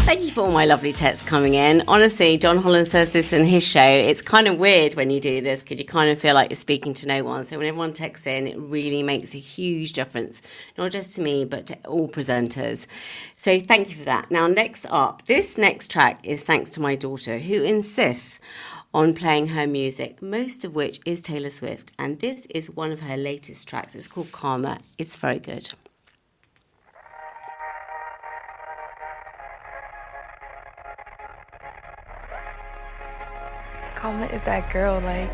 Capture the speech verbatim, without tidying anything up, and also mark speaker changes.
Speaker 1: Thank you for all my lovely texts coming in. Honestly, John Holland says this in his show. It's kind of weird when you do this because you kind of feel like you're speaking to no one. So when everyone texts in, it really makes a huge difference, not just to me, but to all presenters. So thank you for that. Now, next up, this next track is thanks to my daughter, who insists on playing her music, most of which is Taylor Swift. And this is one of her latest tracks. It's called Karma. It's very good.
Speaker 2: Karma is that girl, like,